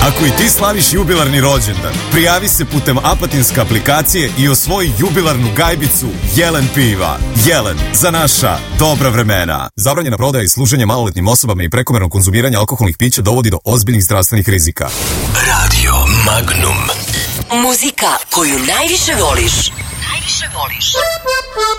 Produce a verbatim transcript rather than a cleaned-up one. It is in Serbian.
Ako i ti slaviš jubilarni rođendan, prijavi se putem Apatinske aplikacije i osvoji jubilarnu gajbicu Jelen piva. Jelen, za naša dobra vremena. Zabranjena prodaja i služenje maloletnim osobama i prekomerno konzumiranje alkoholnih pića dovodi do ozbiljnih zdravstvenih rizika. Radio Magnum. Muzika koju najviše voliš. Najviše voliš.